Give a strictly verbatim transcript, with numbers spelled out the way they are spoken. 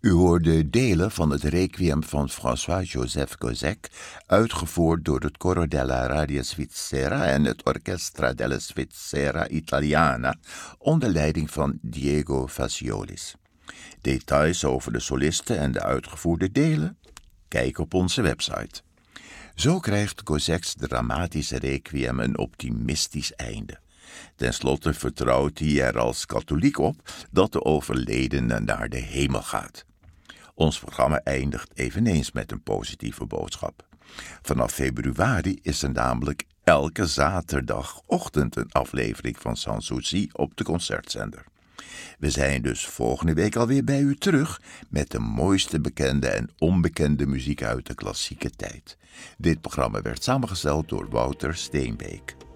U hoorde delen van het requiem van François-Joseph Gossec, uitgevoerd door het Coro della Radio Svizzera en het Orchestra della Svizzera Italiana, onder leiding van Diego Fasciolis. Details over de solisten en de uitgevoerde delen? Kijk op onze website. Zo krijgt Gossec's dramatische requiem een optimistisch einde. Ten slotte vertrouwt hij er als katholiek op dat de overledene naar de hemel gaat. Ons programma eindigt eveneens met een positieve boodschap. Vanaf februari is er namelijk elke zaterdagochtend een aflevering van Sanssouci op de concertzender. We zijn dus volgende week alweer bij u terug met de mooiste bekende en onbekende muziek uit de klassieke tijd. Dit programma werd samengesteld door Wouter Steenbeek.